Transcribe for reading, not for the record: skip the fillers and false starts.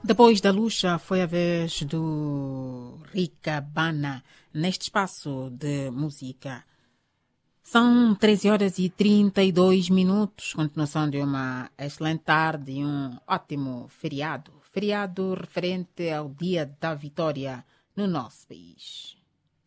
Depois da Luxa foi a vez do Rica Bana neste espaço de música. São 13 horas e 32 minutos, continuação de uma excelente tarde e um ótimo feriado. Feriado referente ao Dia da Vitória no nosso país.